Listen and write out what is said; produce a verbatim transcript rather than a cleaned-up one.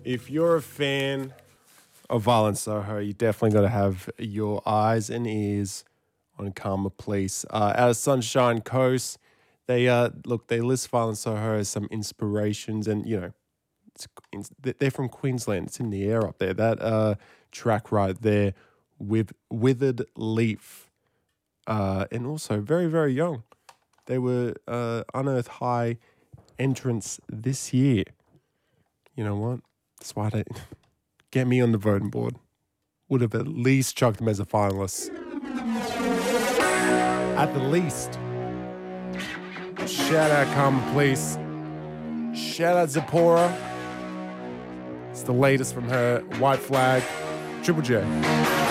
If you're a fan of Violent Soho, you definitely got to have your eyes and ears on Karma Police. Uh, out of Sunshine Coast, they uh, look they list Violent Soho as some inspirations, and you know, it's, they're from Queensland. It's in the air up there. That uh, track right there with Withered Leaf, uh, and also very very young. They were uh, Unearth High entrants this year. You know what? That's why they get me on the voting board. Would have at least chucked them as a finalist. At the least. Shout out Karma Police. Shout out Zipporah. It's the latest from her White Flag. Triple J.